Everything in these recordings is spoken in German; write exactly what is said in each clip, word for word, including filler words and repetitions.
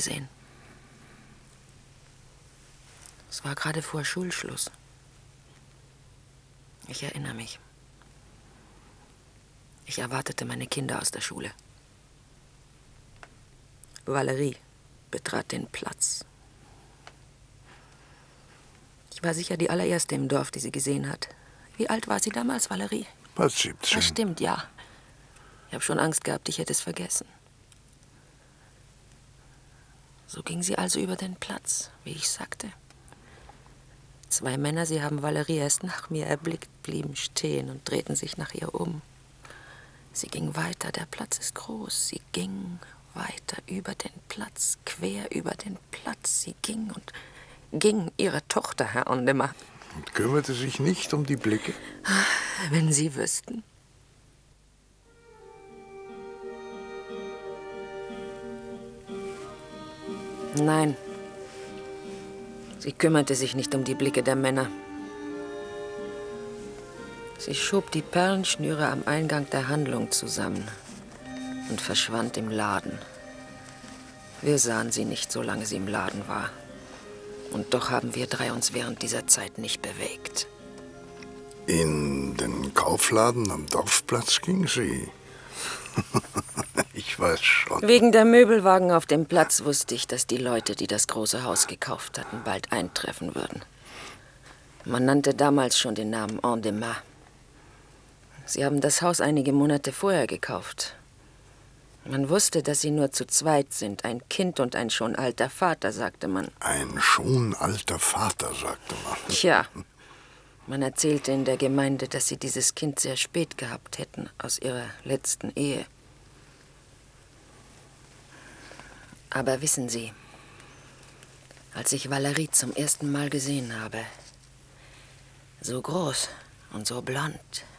gesehen. Es war gerade vor Schulschluss. Ich erinnere mich. Ich erwartete meine Kinder aus der Schule. Valerie betrat den Platz. Ich war sicher die allererste im Dorf, die sie gesehen hat. Wie alt war sie damals, Valerie? Fast siebzehn. Das stimmt, ja. Ich habe schon Angst gehabt, ich hätte es vergessen. So ging sie also über den Platz, wie ich sagte. Zwei Männer, sie haben Valerie erst nach mir erblickt, blieben stehen und drehten sich nach ihr um. Sie ging weiter, der Platz ist groß. Sie ging weiter über den Platz, quer über den Platz. Sie ging und ging, ihre Tochter, Herr Ondemar. Und kümmerte sich nicht um die Blicke? Wenn Sie wüssten. Nein. Sie kümmerte sich nicht um die Blicke der Männer. Sie schob die Perlenschnüre am Eingang der Handlung zusammen und verschwand im Laden. Wir sahen sie nicht, solange sie im Laden war. Und doch haben wir drei uns während dieser Zeit nicht bewegt. In den Kaufladen am Dorfplatz ging sie. Ich weiß schon. Wegen der Möbelwagen auf dem Platz wusste ich, dass die Leute, die das große Haus gekauft hatten, bald eintreffen würden. Man nannte damals schon den Namen Ondemar. Sie haben das Haus einige Monate vorher gekauft. Man wusste, dass sie nur zu zweit sind. Ein Kind und ein schon alter Vater, sagte man. Ein schon alter Vater, sagte man. Tja, man erzählte in der Gemeinde, dass sie dieses Kind sehr spät gehabt hätten, aus ihrer letzten Ehe. Aber wissen Sie, als ich Valerie zum ersten Mal gesehen habe, so groß und so blond,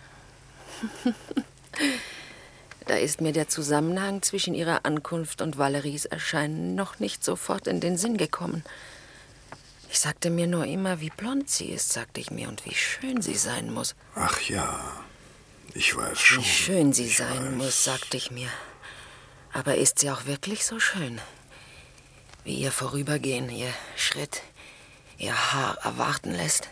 da ist mir der Zusammenhang zwischen ihrer Ankunft und Valeries Erscheinen noch nicht sofort in den Sinn gekommen. Ich sagte mir nur immer, wie blond sie ist, sagte ich mir, und wie schön sie sein muss. Ach ja, ich weiß schon. Wie schön sie ich sein weiß. muss, sagte ich mir. Aber ist sie auch wirklich so schön? Wie ihr Vorübergehen, ihr Schritt, ihr Haar erwarten lässt?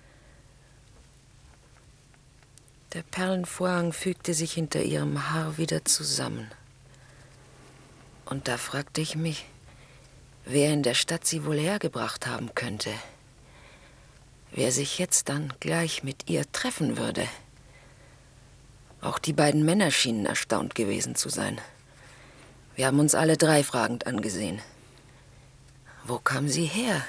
Der Perlenvorhang fügte sich hinter ihrem Haar wieder zusammen. Und da fragte ich mich, wer in der Stadt sie wohl hergebracht haben könnte. Wer sich jetzt dann gleich mit ihr treffen würde. Auch die beiden Männer schienen erstaunt gewesen zu sein. Wir haben uns alle drei fragend angesehen. Wo kam sie her?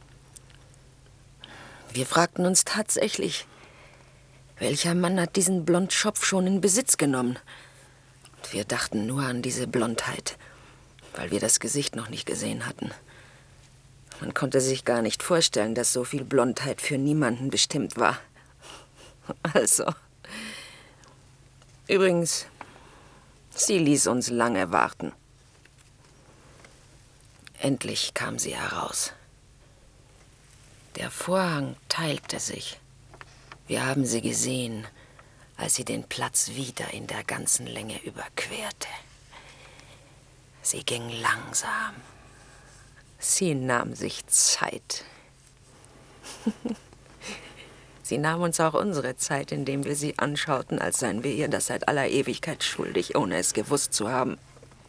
Wir fragten uns tatsächlich, welcher Mann hat diesen Blondschopf schon in Besitz genommen? Und wir dachten nur an diese Blondheit, weil wir das Gesicht noch nicht gesehen hatten. Man konnte sich gar nicht vorstellen, dass so viel Blondheit für niemanden bestimmt war. Also, übrigens, sie ließ uns lange warten. Endlich kam sie heraus. Der Vorhang teilte sich. Wir haben sie gesehen, als sie den Platz wieder in der ganzen Länge überquerte. Sie ging langsam. Sie nahm sich Zeit. Sie nahm uns auch unsere Zeit, indem wir sie anschauten, als seien wir ihr das seit aller Ewigkeit schuldig, ohne es gewusst zu haben.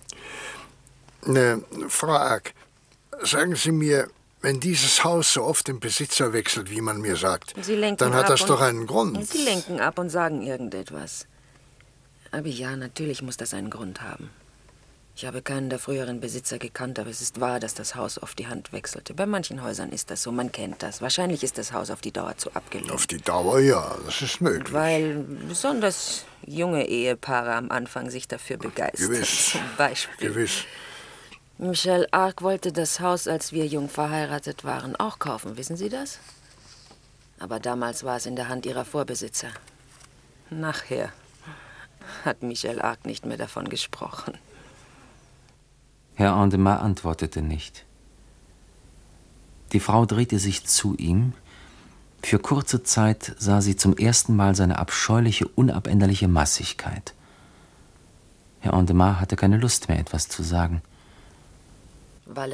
Ne, Frau Ark, sagen Sie mir, wenn dieses Haus so oft den Besitzer wechselt, wie man mir sagt, dann hat das doch einen Grund. Sie lenken ab und sagen irgendetwas. Aber ja, natürlich muss das einen Grund haben. Ich habe keinen der früheren Besitzer gekannt, aber es ist wahr, dass das Haus oft die Hand wechselte. Bei manchen Häusern ist das so, man kennt das. Wahrscheinlich ist das Haus auf die Dauer zu abgelehnt. Auf die Dauer, ja, das ist möglich. Weil besonders junge Ehepaare am Anfang sich dafür begeistern. Gewiss. Zum Beispiel. Gewiss. Michel Arc wollte das Haus, als wir jung verheiratet waren, auch kaufen. Wissen Sie das? Aber damals war es in der Hand ihrer Vorbesitzer. Nachher hat Michel Arc nicht mehr davon gesprochen. Herr Ondemar antwortete nicht. Die Frau drehte sich zu ihm. Für kurze Zeit sah sie zum ersten Mal seine abscheuliche, unabänderliche Massigkeit. Herr Ondemar hatte keine Lust mehr, etwas zu sagen.